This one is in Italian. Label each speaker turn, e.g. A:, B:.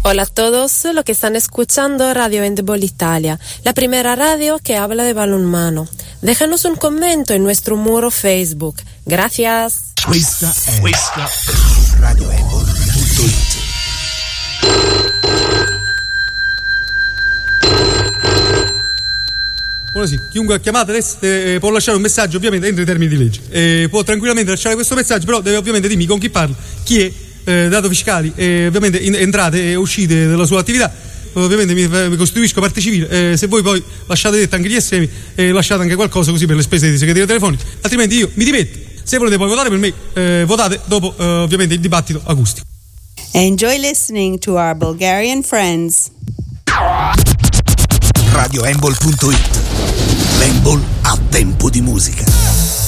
A: Hola a todos los que están escuchando Radio Handball Italia, la primera radio que habla de balonmano. Déjanos un commento en nuestro muro Facebook. Gracias.
B: Questa è radiohandball.it.
C: Ora sì, chiunque ha chiamato adesso può lasciare un messaggio ovviamente entro i termini di legge. Può tranquillamente lasciare questo messaggio, però deve ovviamente dirmi con chi parla, chi è, dato fiscali, ovviamente entrate e uscite della sua attività. Ovviamente mi costituisco parte civile. Se voi poi lasciate detto anche gli estremi, lasciate anche qualcosa così per le spese di segreteria telefonica, altrimenti io mi dimetto. Se volete poi votare per me, votate dopo ovviamente il dibattito acustico.
D: Enjoy listening to our Bulgarian friends.
B: radiohandball.it. L'handball ha tempo di musica.